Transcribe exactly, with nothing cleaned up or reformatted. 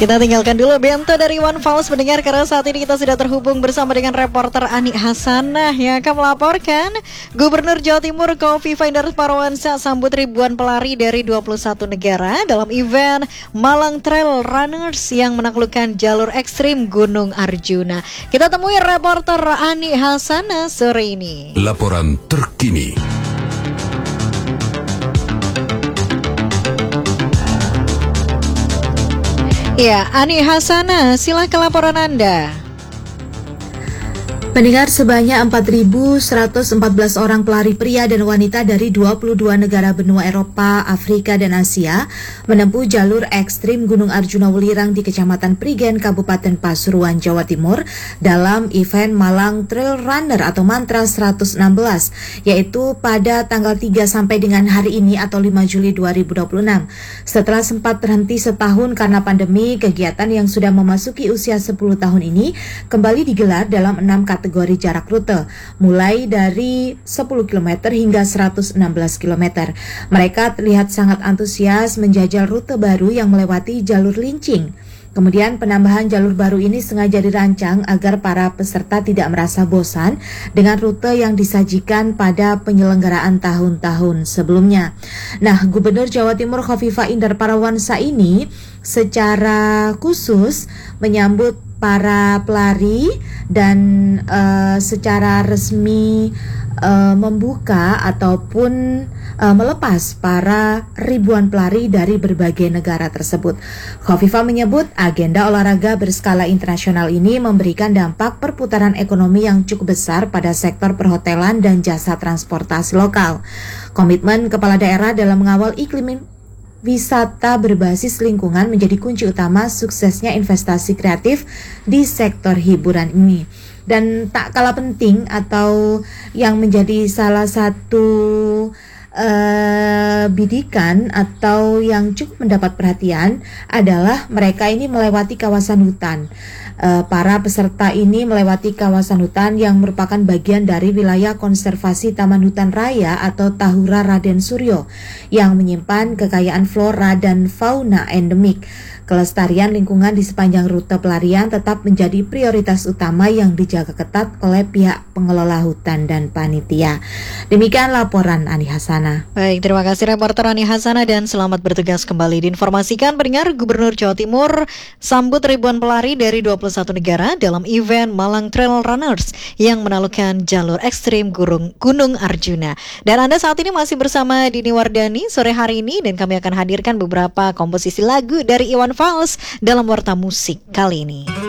Kita tinggalkan dulu Bento dari One Fals mendengar, karena saat ini kita sudah terhubung bersama dengan reporter Ani Hasanah yang akan melaporkan Gubernur Jawa Timur Khofifah Indar Parawansa sambut ribuan pelari dari dua puluh satu negara dalam event Malang Trail Runners yang menaklukkan jalur ekstrim Gunung Arjuna. Kita temui reporter Ani Hasanah sore ini. Laporan terkini. Ya, Ani Hasanah, silakan laporan Anda. Pendengar, sebanyak empat ribu seratus empat belas orang pelari pria dan wanita dari dua puluh dua negara benua Eropa, Afrika, dan Asia menempuh jalur ekstrim Gunung Arjuna Welirang di Kecamatan Prigen, Kabupaten Pasuruan, Jawa Timur dalam event Malang Trail Runner atau Mantra seratus enam belas, yaitu pada tanggal tiga sampai dengan hari ini atau lima Juli dua ribu dua puluh enam. Setelah sempat terhenti setahun karena pandemi, kegiatan yang sudah memasuki usia sepuluh tahun ini kembali digelar dalam enam kategori kategori jarak rute, mulai dari sepuluh kilometer hingga seratus enam belas kilometer. Mereka terlihat sangat antusias menjajal rute baru yang melewati jalur lincing. Kemudian penambahan jalur baru ini sengaja dirancang agar para peserta tidak merasa bosan dengan rute yang disajikan pada penyelenggaraan tahun-tahun sebelumnya. Nah, Gubernur Jawa Timur Khofifah Indar Parawansa ini secara khusus menyambut para pelari dan uh, secara resmi uh, membuka ataupun uh, melepas para ribuan pelari dari berbagai negara tersebut. Khofifah menyebut agenda olahraga berskala internasional ini memberikan dampak perputaran ekonomi yang cukup besar pada sektor perhotelan dan jasa transportasi lokal. Komitmen kepala daerah dalam mengawal iklim wisata berbasis lingkungan menjadi kunci utama suksesnya investasi kreatif di sektor hiburan ini. Dan tak kalah penting atau yang menjadi salah satu uh, bidikan atau yang cukup mendapat perhatian adalah mereka ini melewati kawasan hutan. Uh, para peserta ini melewati kawasan hutan yang merupakan bagian dari wilayah konservasi Taman Hutan Raya atau Tahura Raden Suryo yang menyimpan kekayaan flora dan fauna endemik. Kelestarian lingkungan di sepanjang rute pelarian tetap menjadi prioritas utama yang dijaga ketat oleh pihak pengelola hutan dan panitia. Demikian laporan Ani Hasanah. Baik, terima kasih reporter Ani Hasanah dan selamat bertugas kembali. Diinformasikan pendengar, Gubernur Jawa Timur sambut ribuan pelari dari dua puluh satu negara dalam event Malang Trail Runners yang menaklukkan jalur ekstrim Gunung, Gunung Arjuna. Dan Anda saat ini masih bersama Dini Wardani sore hari ini, dan kami akan hadirkan beberapa komposisi lagu dari Iwan Fals dalam Warta Musik kali ini.